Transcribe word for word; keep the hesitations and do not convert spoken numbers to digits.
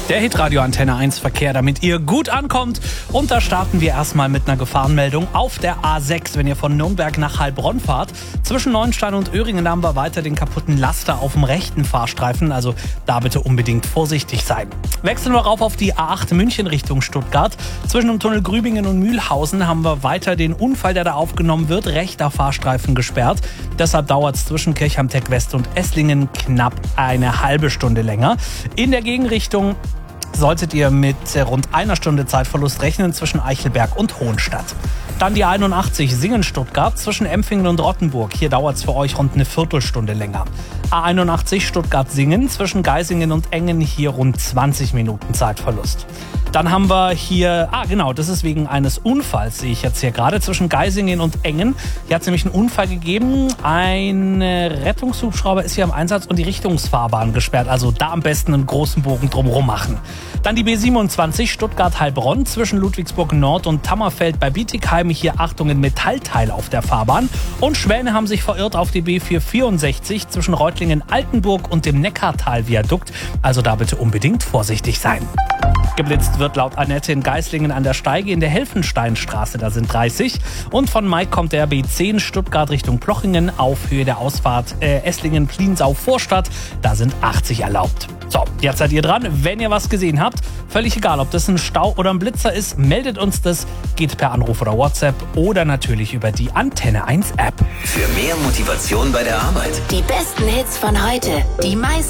Der Hitradio Antenne eins Verkehr, damit ihr gut ankommt. Und da starten wir erstmal mit einer Gefahrenmeldung auf der A sechs, wenn ihr von Nürnberg nach Heilbronn fahrt. Zwischen Neuenstein und Öhringen haben wir weiter den kaputten Laster auf dem rechten Fahrstreifen, also da bitte unbedingt vorsichtig sein. Wechseln wir rauf auf die A acht München Richtung Stuttgart. Zwischen dem Tunnel Grübingen und Mühlhausen haben wir weiter den Unfall, der da aufgenommen wird, rechter Fahrstreifen gesperrt. Deshalb dauert es zwischen Kirchheim-Tech West und Esslingen knapp eine halbe Stunde länger. In der Gegenrichtung solltet ihr mit rund einer Stunde Zeitverlust rechnen zwischen Eichelberg und Hohenstadt. Dann die einundachtzig Singen-Stuttgart zwischen Empfingen und Rottenburg. Hier dauert es für euch rund eine Viertelstunde länger. A einundachtzig Stuttgart-Singen zwischen Geisingen und Engen. Hier rund zwanzig Minuten Zeitverlust. Dann haben wir hier, ah genau, das ist wegen eines Unfalls, sehe ich jetzt hier gerade, zwischen Geisingen und Engen. Hier hat es nämlich einen Unfall gegeben. Ein Rettungshubschrauber ist hier im Einsatz und die Richtungsfahrbahn gesperrt. Also da am besten einen großen Bogen drumherum machen. Dann die B siebenundzwanzig Stuttgart-Heilbronn zwischen Ludwigsburg Nord und Tammerfeld bei Bietigheim. Hier Achtung, ein Metallteil auf der Fahrbahn. Und Schwäne haben sich verirrt auf die B vierhundertvierundsechzig zwischen Reutlingen-Altenburg und dem Neckartal-Viadukt. Also da bitte unbedingt vorsichtig sein. Geblitzt wird laut Annette in Geislingen an der Steige in der Helfensteinstraße, da sind dreißig. Und von Mike kommt der B zehn Stuttgart Richtung Plochingen auf Höhe der Ausfahrt äh, Esslingen-Pliensau-Vorstadt, da sind achtzig erlaubt. So, jetzt seid ihr dran. Wenn ihr was gesehen habt, völlig egal, ob das ein Stau oder ein Blitzer ist, meldet uns das, geht per Anruf oder WhatsApp oder natürlich über die Antenne eins App. Für mehr Motivation bei der Arbeit. Die besten Hits von heute, die meisten